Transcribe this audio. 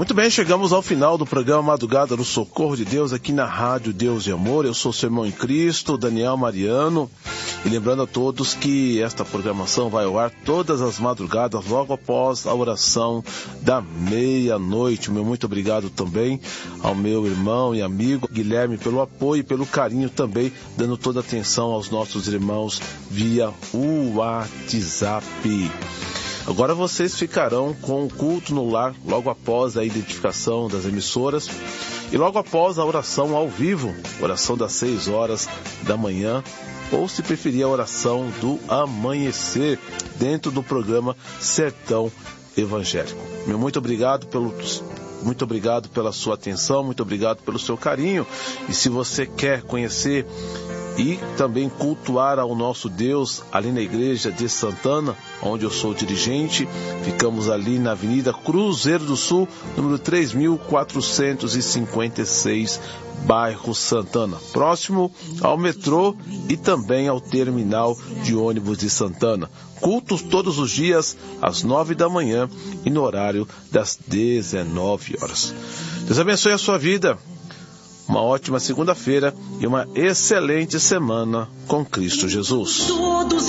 Muito bem, chegamos ao final do programa Madrugada no Socorro de Deus, aqui na Rádio Deus e Amor. Eu sou seu irmão em Cristo, Daniel Mariano, e lembrando a todos que esta programação vai ao ar todas as madrugadas, logo após a oração da meia-noite. Meu muito obrigado também ao meu irmão e amigo Guilherme pelo apoio e pelo carinho também, dando toda a atenção aos nossos irmãos via WhatsApp. Agora vocês ficarão com o culto no lar, logo após a identificação das emissoras e logo após a oração ao vivo, oração das 6 horas da manhã, ou se preferir a oração do amanhecer, dentro do programa Sertão Evangélico. Meu muito obrigado pela sua atenção, muito obrigado pelo seu carinho. E se você quer conhecer e também cultuar ao nosso Deus ali na igreja de Santana, onde eu sou dirigente, ficamos ali na Avenida Cruzeiro do Sul, número 3456, bairro Santana, próximo ao metrô e também ao terminal de ônibus de Santana. Cultos todos os dias às 9 da manhã e no horário das 19 horas. Deus abençoe a sua vida. Uma ótima segunda-feira e uma excelente semana com Cristo Jesus.